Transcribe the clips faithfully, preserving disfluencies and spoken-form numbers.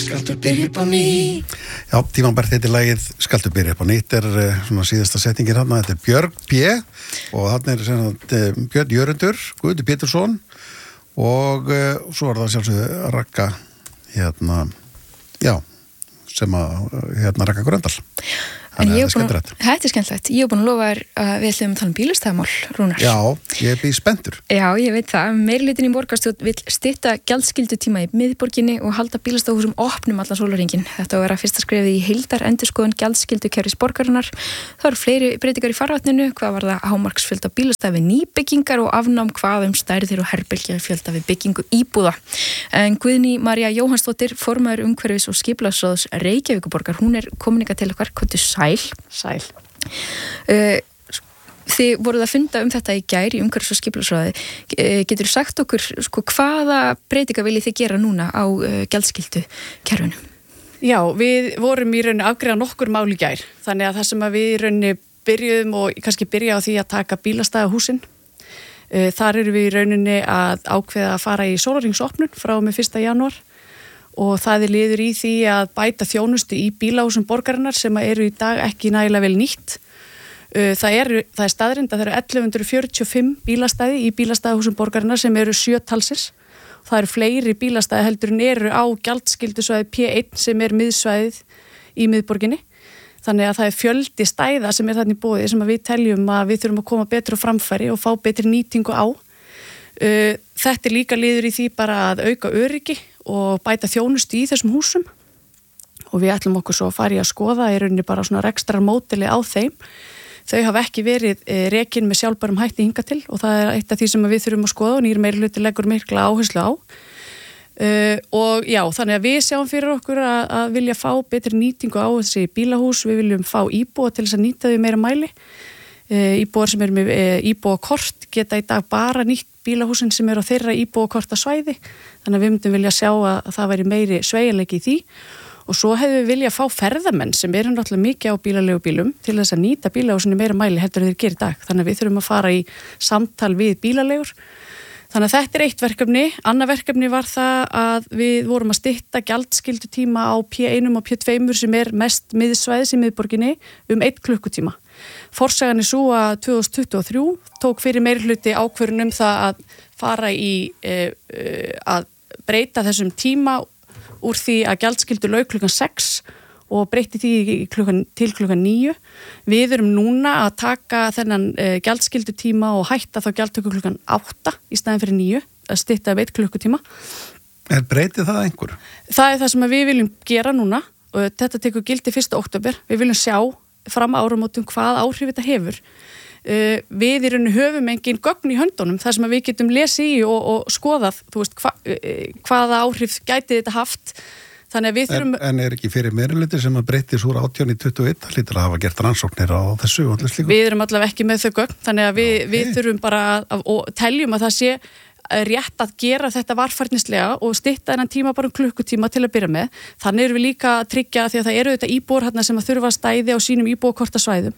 Skaltu byrja upp á ný. Já, tímabært heitir lagið Skaltu byrja upp á nýtt er uh, svona síðasta settingin hérna, þetta er Björg P. og þarna er sem sagt uh, Björn Jörundur, Guðmundur Pétursson og uh, svo er það sjálfsögðu Ragga hérna, já, sem að hérna Ragga Gröndal. En ég er búin að, þetta er skemmtilegt, ég er búin að lofa þér að við ætlum að tala um bílastæðamál, Rúnar. Já, ég er býð spenntur. Já, ég veit það. Meirihlutin í borgarstjórn vill stytta gjaldskyldutíma í miðborginni og halda bílastæðahúsum opnum allan sólarhringinn. Þetta á að vera fyrsta skrefið í heildar endurskoðun gjaldskyldukerfis borgarinnar. Það eru fleiri breytingar í farvatninu, hvað var það hámarksfjölda bílastæða við nýbyggingar og afnám hvað um stærðir og herbergjafjölda við byggingu íbúða. En Guðný María Jóhannsdóttir, formaður umhverfis- og skipulagsráðs Reykjavíkurborgar, hún er komin hingað til okkar. Komdu sæl. Sæl. Uh, þið voruð að funda um þetta í gær í umhverfis- og skipulagsráði. Uh, getur þú sagt okkur sko, hvaða breytingar viljið þið gera núna á uh, gjaldskyldu kerfinu? Já, við vorum í rauninni afgreiða nokkur mál í gær. Þannig að það sem að við í rauninni byrjuðum og kannski byrja á því að taka bílastæðahúsin. Uh, þar eru við í rauninni að ákveða að fara í sólarhringsopnun frá og með fyrsta janúar. Og það er liður í því að bæta þjónustu í bílahúsum borgarinnar sem eru í dag ekki nægilega vel nýtt. Það er, það er staðrind að það eru ellefu hundruð fjörutíu og fimm bílastæði í bílastæðahúsum borgarinnar sem eru sjö talsins. Það eru fleiri bílastæði heldur en eru á gjaldskyldu P eitt sem er miðsvæðið í miðborginni. Þannig að það er fjöldi stæða sem er þarna í boði sem að við teljum að við þurfum að koma betur á framfæri og fá betri nýtingu á. Þetta er líka liður í því bara að auka öryggi og bæta þjónustu í þessum húsum og við ætlum okkur svo að fara í að skoða í rauninni bara svona rekstrar módeli á þeim. Þau hafa ekki verið rekin með sjálfbærum hætti hinga til og það er eitt af því sem við þurfum að skoða og nýr meirihluti leggur mikla áherslu á. Uh, og já, þannig að við sjáum fyrir okkur að, að vilja fá betri nýtingu á þessi bílahús, við viljum fá íbúa til þess að nýta þau meira mæli. Uh, íbúar sem eru með uh, íbúakort geta í dag bara nýtt bílahúsin sem eru á þeirra íbúakorta svæði, þannig að við myndum vilja sjá að, að það væri meiri sveigjanleiki í því og svo hefur við vilja fá ferðamenn sem eru náttúrulega mikið á bílalegu bílum til þess að nýta bílahúsinu meira mæli heldur en þeir gerir í dag, þannig að við þurfum að fara í samtal við bílalegur. Þannig að þetta er eitt verkefni. Annað verkefni var það að við vorum að stytta gjaldskyldutíma á P eitt og P tvö sem er mest miðsvæðis í miðborginni um einn klukkutíma. Forsagan er svo að tvö þúsund tuttugu og þrjú tók fyrir meirihluti ákvörðun um það að fara í e, e, að breyta þessum tíma úr því að gjaldskyldu lauk klukkan sex og breytti því klukkan, til klukkan níu. Við erum núna að taka þennan uh, gjaldskyldu tíma og hætta þá gjaldtöku klukkan átta í staðin fyrir níu, að stytta veit klukkutíma. Er breytið það einhver? Það er það sem við viljum gera núna og þetta tekur gildi fyrsta október. Við viljum sjá fram áramótum hvað áhrif þetta hefur. Uh, við í rauninu höfum engin gögn í höndunum þar sem við getum lesið í og, og skoðað, þú veist, hva, uh, hvaða áhrif gæti þetta haft. Þurfum... En, en er ekki fyrir meirihluti sem að breytis úr átján í tuttugu og eitt, það hlýtur að hafa gert rannsóknir á þessu og allir slíku? Við erum allavega ekki með þau gögn, þannig að við, okay. við þurfum bara að, og teljum að það sé rétt að gera þetta varfærnislega og stytta þennan tíma bara um klukkutíma til að byrja með. Þannig erum við líka að tryggja því að það eru þetta íbúar hérna sem að þurfa að stæði á sínum íbúakortasvæðum.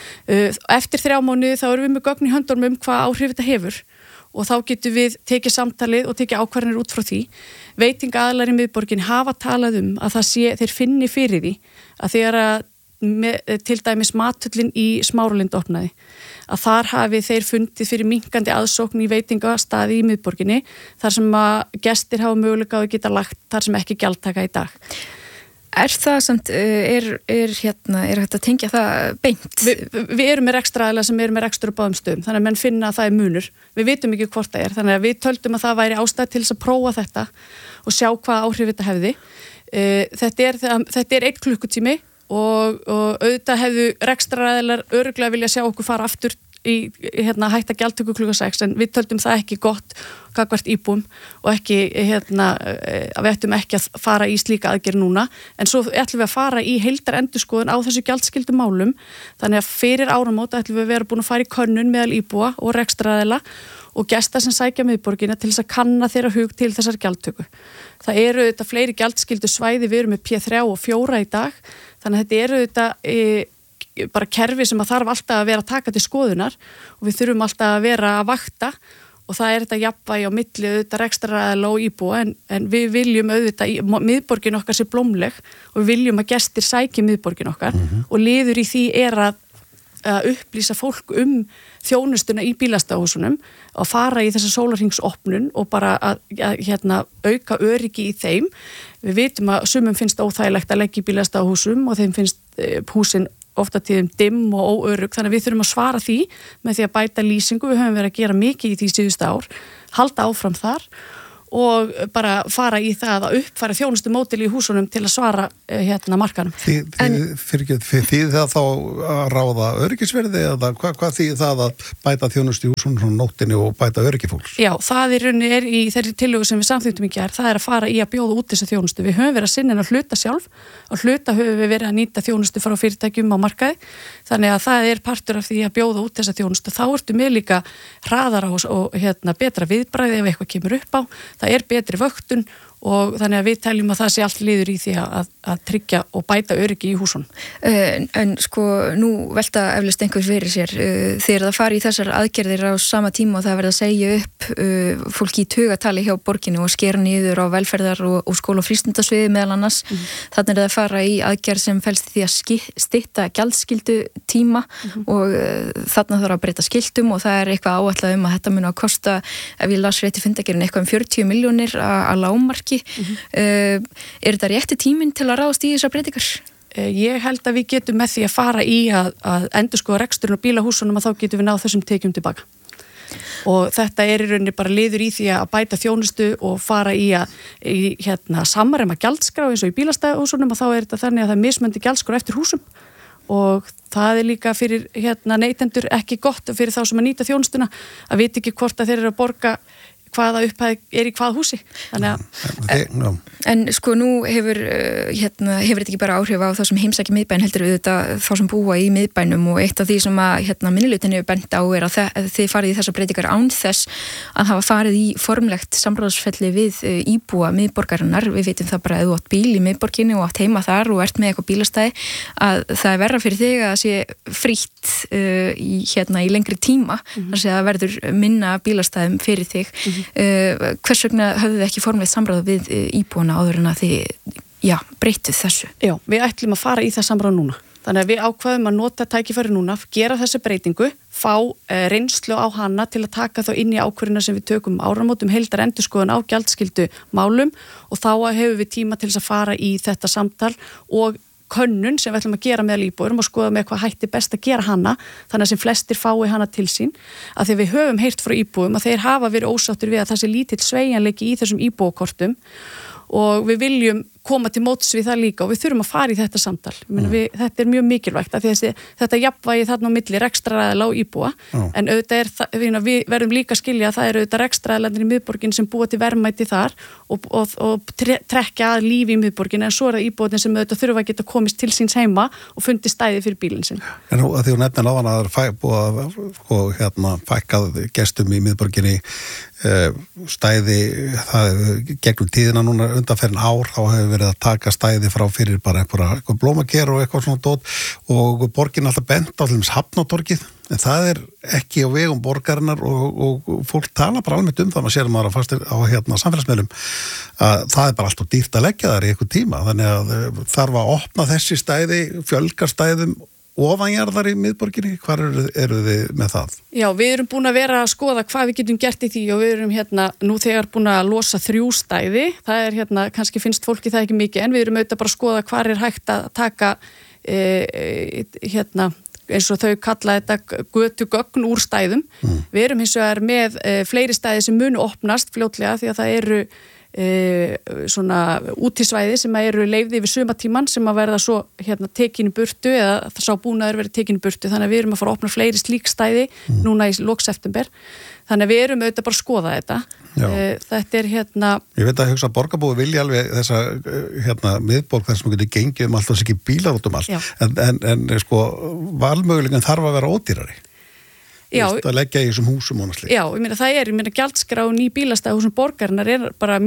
Eftir þrjá mánuði þá erum við með gögn í höndunum um hvað áhrif þetta hefur. Og þá getum við tekið samtalið og tekið ákvarðanir út frá því. Veitingaaðilar í miðborgin hafa talað um að það sé, þeir finni fyrir því að þegar að með, til dæmis matullin í Smáralind opnaði, að þar hafi þeir fundið fyrir minkandi aðsókn í veitingastaði í miðborginni þar sem að gestir hafa möguleika að geta lagt þar sem ekki gjaldtaka í dag. Er það samt, er, er hérna, er hægt að tengja það beint? Vi, við erum með rekstraaðilar sem erum með rekstur á báðum stöðum, þannig að menn finna að það er munur. Við vitum ekki hvort það er, þannig að við töldum að það væri ástæð til þess að prófa þetta og sjá hvað áhrif þetta hefði. Þetta er, þetta er eitt klukkutími og, og auðvitað hefðu rekstraaðilar örugglega vilja sjá okkur fara aftur í hérna, hætta gjaldtöku klukkan sex en við töldum það ekki gott gagnvart íbúum og ekki hérna, að við ættum ekki að fara í slíka aðgerð núna en svo ætlum við að fara í heildar endurskoðun á þessu gjaldskyldu málum þannig að fyrir áramót ætlum við að vera búin að fara í könnun meðal íbúa og rekstraaðila og gesta sem sækja miðborgina til þess að kanna þeirra hug til þessar gjaldtöku. Það eru þetta fleiri gjaldskyldu svæði, við erum með P þrjú og fjóra í dag þannig að þetta eru þetta e, bara kerfi sem að þarf alltaf að vera að taka til skoðunar og við þurfum alltaf að vera að vakta og það er þetta jafnvægi á milli auðvitað rekstraraðila og íbúa en, en við viljum auðvitað, miðborgin okkar sé blómleg og við viljum að gestir sæki miðborgin okkar mm-hmm. og liður í því er að, að upplýsa fólk um þjónustuna í bílastæðahúsunum og fara í þessa sólarhringsopnun og bara að, að hérna, auka öryggi í þeim. Við vitum að sumum finnst óþægilegt að leggja í bílastæðahúsum og þeim finnst eh, húsin ofta tíðum dimm og óörugg, þannig að við þurfum að svara því með því að bæta lýsingu, við höfum verið að gera mikið í því síðustu ár, halda áfram þar og bara fara í það að uppfæra þjónustu módel í húsunum til að svara hérna markanum. Þið, þið, en, fyrir, fyrir, þið það þá að ráða öryggisverði eða hvað, hvað þýð það að bæta þjónustu í húsunum svona nóttinni og bæta öryggi fólks? Já, það er, er í þeirri tillögu sem við samþýttum í gær, það er að fara í að bjóða út þessa þjónustu. Við höfum verið að sinna að hluta sjálf og hluta höfum við verið að nýta þjónustu frá fyrirtækjum á markaði, þannig að það er partur af því að bjóða út þessa þjónustu. Þá ertu með líka hraðara og, og hérna, betra viðbragði ef eitthvað kemur upp á. Það er betri vöktun og þannig að við teljum að það sé allt liður í því að, að tryggja og bæta öryggi í húsunum. En, en sko, nú velta eflust einhvers fyrir sér. Þegar það fari í þessar aðgerðir á sama tíma og það verða að segja upp uh, fólki í tugatali hjá borginu og skera niður á velferðar og, og skóla og frístundasviði meðal annars. Mm. Þannig er það að fara í aðgerð sem felst því að stytta gjaldskyldu tíma mm. og uh, þarna þarf að breyta skiltum og það er eitthvað áætlað um að þetta mun að kosta, ef ég las rétt í fundargerðinni, eitthvað um fjörutíu milljónir að lágmarki. Mm-hmm. Uh, er þetta rétti tíminn til að ráðast í þessar breytingar? Uh, ég held að við getum með því að fara í að, að endurskoða reksturinn og bílahúsunum að þá getum við náð þessum tekjum tilbaka. Og þetta er í rauninni bara liður í því að bæta þjónustu og fara í að í, hérna, samræma gjaldskrá eins og í bílastæðahúsunum og þá er þetta þannig að það er mismunandi gjaldskrá eftir húsum og það er líka fyrir hérna, neytendur ekki gott fyrir þá sem að nýta þjónustuna að vita ekki hvort að þeir eru að borga hvaða upphæð er í hvað húsi. Þannig að en, en sko nú hefur hérna, hefur þetta ekki bara áhrif á þá sem heimsækja miðbæn heldur við þetta þá sem búa í miðbænum og eitt af því sem að hérna, minnilutin hefur bent á er að þe- þið farið í þessar breytingar án þess að hafa farið í formlegt samráðsferli við íbúa miðborgarinnar. Við vitum það bara að þú átt bíl í miðborginni og átt heima þar og ert með eitthvað bílastæði að það er verra fyrir þig að það sé frítt uh, í, hérna, í lengri tíma mm-hmm. þar sé að það verður minna bílastæðum fyrir þig mm-hmm. Uh, hvers vegna höfðu þið ekki formlegt samráð við uh, íbúana áður en að þið já, breytið þessu? Já, við ætlum að fara í það samráð núna. Þannig að við ákvaðum að nota tækifæri núna, gera þessi breytingu, fá uh, reynslu á hana til að taka þá inn í ákvörðina sem við tökum áramótum heildar endurskoðun á gjaldskyldu málum og þá hefur við tíma til þess að fara í þetta samtal og könnun sem við ætlum að gera meðal íbúum og skoða með hvað hætti best að gera hana þannig að sem flestir fái hana til sín að því við höfum heyrt frá íbúum að þeir hafa verið ósáttir við að það sé lítill sveigjanleiki í þessum íbúakortum og við viljum koma til móts við það líka og við þurfum að fara í þetta samtal. Mm. Við, þetta er mjög mikilvægt að þessi, þetta jafnvægi þarna á milli rekstraraðila og íbúa mm. en auðvitað er það, við verðum líka að skilja að það eru auðvitað rekstraraðilarnir í miðborgin sem búa til verðmæti þar og, og, og tre, trekja að lífi í miðborgin en svo er það íbúarnir sem auðvitað þurfa að geta komist til síns heima og fundi stæði fyrir bílinn sinn. En nú að því hún nefnir áðan að það er búið að sko, hérna, fækkað gestum í miðborginni stæði það gegnum tíðina núna undanferðin ár þá hefur verið að taka stæði frá fyrir bara einhverja eitthvað blómaker og eitthvað svona dót og borgin alltaf bent á til þess Hafnatorgið en það er ekki á vegum borgarinnar og, og fólk tala bara almennt um það maður sér maður að fastir á hérna samfélagsmiðlum að það er bara alltaf dýrt að leggja þar í eitthvað tíma þannig að þarf að opna þessi stæði fjölga stæðum ofanjarðar í miðborginni, hvar eru, eru þið með það? Já, við erum búin að vera að skoða hvað við getum gert í því og við erum hérna nú þegar búin að losa þrjú stæði, það er hérna, kannski finnst fólki það ekki mikið en við erum auðvitað bara að skoða hvar er hægt að taka e, e, hérna eins og þau kalla þetta götugögn úr stæðum. Mm. Við erum hins vegar með e, fleiri stæði sem munu opnast fljótlega því að það eru E, svona útisvæði sem eru leyfði yfir sumatíman sem að verða svo hérna tekinu burtu eða það sá búnaður verið tekinu burtu þannig að við erum að fara að opna fleiri slík stæði mm. núna í lok september þannig að við erum auðvitað bara að skoða þetta e, þetta er hérna Ég veit að hugsa að borgarbúi vilja alveg þessa hérna miðborg þar sem getur gengið um allt og þess ekki bílar út um allt en, en, en sko valmöguleikin þarf að vera ódýrari Já, Vist, að leggja í þessum húsum og náttúrulega. Já, ég meina það er, ég meina gjaldskráin í bílastæðahúsum borgarinnar er bara mjög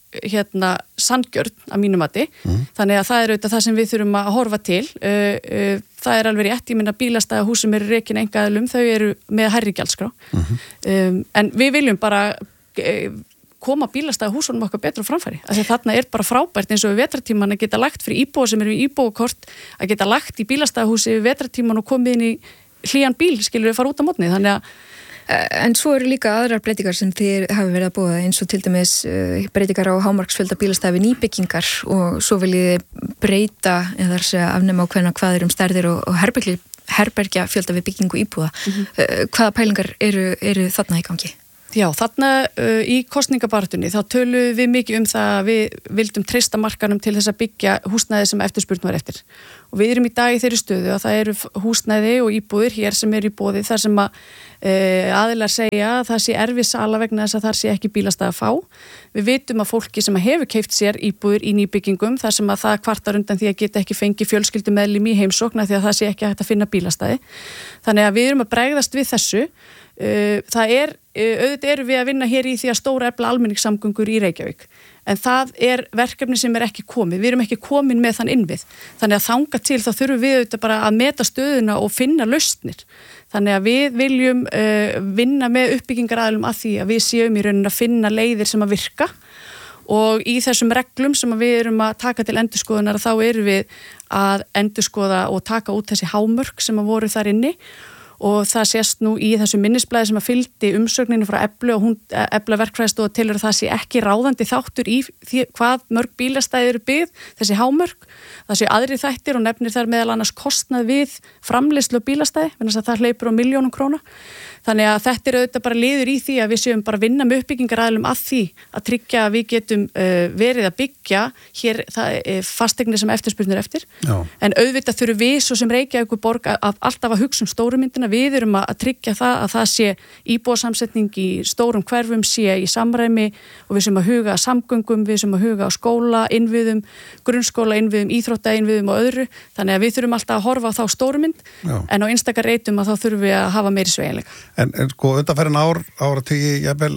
hérna sanngjörn að mínu mati, mm. þannig að það er auðvitað það sem við þurfum að horfa til uh, uh, það er alveg rétt, ég minna bílastæðahús sem eru rekin einkaaðilum, þau eru með hærri gjaldskrá mm-hmm. um, en við viljum bara uh, koma bílastæðahúsunum okkar betur á framfæri, af því að þarna er bara frábært eins og við vetrartíman að geta lagt fyrir íbúa sem eru í íbúakort, að geta lagt í bílastæðahúsi við vetrartíman og komið inn í hlýjan bíl, skilur við fara út á mótni, þannig að En svo eru líka aðrar breytingar sem þið hafi verið að búa eins og til dæmis uh, breytingar á hámarksfjölda bílastæði nýbyggingar og svo viljið breyta eða segja afnema ákveðna hvað er um stærðir og, og herbergi, herbergja fjölda við byggingu íbúða. Mm-hmm. uh, hvaða pælingar eru, eru þarna í gangi? Já, þarna uh, í kosningabartunni þá töluðum við mikið um það að við vildum treysta markanum til þess að byggja húsnæði sem eftirspurn var eftir. Og við erum í dag í þeirri stöðu að það eru húsnæði og íbúðir hér sem eru í boði þar sem að uh, aðilar segja að það sé erfið sala vegna þess að þar sé ekki bílastæði að fá. Við vitum að fólki sem hefur keypt sér íbúðir í nýbyggingum þar sem að það kvartar undan því að geta ekki fengið fjölskyldumeðlim í heimsókn því að það sé ekki hægt að finna bílastæði. Þannig að við erum að bregðast við þessu. Það er, auðvitað eru við að vinna hér í því að stóra efla almenningssamgöngur í Reykjavík en það er verkefni sem er ekki komið, við erum ekki komin með þann innvið, þannig að þanga til þá þurfum við auðvitað bara að meta stöðuna og finna lausnir, þannig að við viljum uh, vinna með uppbyggingaraðilum að því að við séum í rauninni að finna leiðir sem að virka og í þessum reglum sem við erum að taka til endurskoðunar þá erum við að endurskoða og taka út þessi hámörk sem að voru þar inni og það sést nú í þessu minnisblæði sem að fylgdi umsögninu frá Eflu og hún Efla verkfræðistofa telur að það sé ekki ráðandi þáttur í því hvað mörg bílastæði eru byggð, þessi hámörk, það sé aðri þættir og nefnir þar meðal annars kostnað við framleiðslu á bílastæði, þannig að það hleypur á milljónum króna. Þannig að þetta er auðvitað bara liður í því að við séum bara að vinna með uppbyggingaraðilum að því að tryggja að við getum uh, verið að byggja hér það, uh, fasteignir sem eftirspurnir eftir. Já. En auðvitað þurfum við svo sem Reykjavíkurborg að, að alltaf að hugsa um stóru myndina. Við erum að, að tryggja það að það sé íbúasamsetning í stórum hverfum, sé í samræmi og við sem að huga að samgöngum, við sem að huga á skóla, innviðum, grunnskóla, innviðum, íþrótta, innviðum og öðru. Þannig að við þurfum alltaf að horfa á þá stóru mynd, Já. En á einstakar reitum að þá þurfum við að hafa meiri sveigjanleika. En, en sko undanfærin ár, áratugi jafnvel,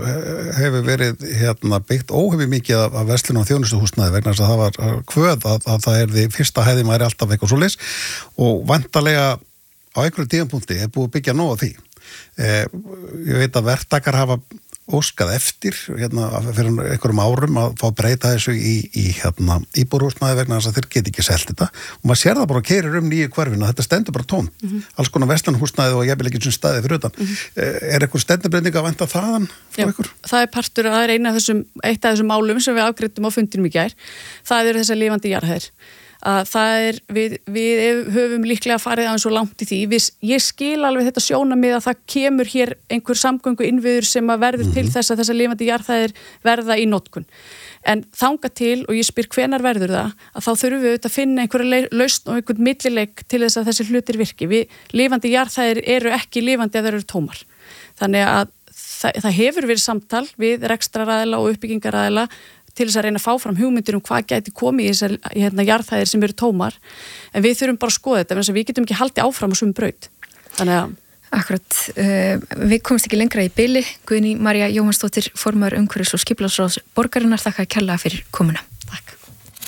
hefur verið hérna, byggt óhefði mikið af, af verslun og þjónustuhúsnæði vegna þess að það var kvöð að, að það er því fyrsta hæðin væri alltaf eitthvað svoleiðis og vantarlega á einhverju tímapunkti er búið að byggja nóg á því. Eh, ég veit að verktakar hafa óskað eftir hérna, fyrir einhverjum árum að fá breyta þessu í, í hérna, íbúðarhúsnæði vegna þess að þeir get ekki selt þetta og maður sér það bara að keyrir um nýju hverfinu þetta stendur bara tómt, mm -hmm. alls konar verslanhúsnæði og jafnvel ekki sem staði fyrir utan mm -hmm. er eitthvað stefnubreyting að vænta þaðan frá ykkur? Það er partur, það er eina af þessum eitt af þessum málum sem við afgreiddum á fundinum í gær, það eru þessar lifandi jarðhæðir að það er, við, við höfum líklega farið aðeins svo langt í því, við, ég skil alveg þetta sjónamið að það kemur hér einhver samgöngu innviður sem að verður mm-hmm. til þess að þessar lifandi jarðhæðir verða í notkun. En þanga til, og ég spyr hvenar verður það, að þá þurfum við auðvitað að finna einhverja lausn og einhvern millileik til þess að þessi hlutir virki. Við, lifandi jarðhæðir eru ekki lifandi að þeir eru tómar. Þannig að það, það hefur verið samtal við rekstraraðila og uppbyggingaraðila til þess að reyna að fá fram hugmyndir um hvað gæti komið í þessar hérna, jarðhæðir sem eru tómar, en við þurfum bara að skoða þetta, en við getum ekki haldið áfram á svum braut. Þannig að... Akkurat, uh, við komumst ekki lengra í bili. Guðný María Jóhannsdóttir, formaður umhverfis- og skipulagsráðs borgarinnar, þakka kærlega fyrir komuna. Takk.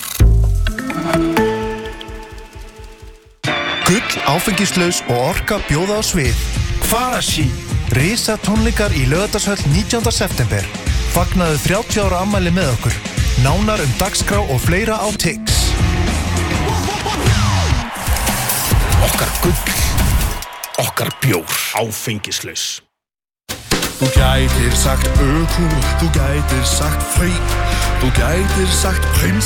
Gull, áfengislaus og orka bjóða á svið. Kvarasi. Risa tónleikar í Laugardalshöll nítjánda september. Fagnaðu þrjátíu ára afmæli með okkur. Nánar um dagskrá og fleira á Tix. Okkar gull. Okkar bjór. Áfengislaus. Þú gætir sagt ökum, þú gætir sagt freyk, þú gætir sagt prins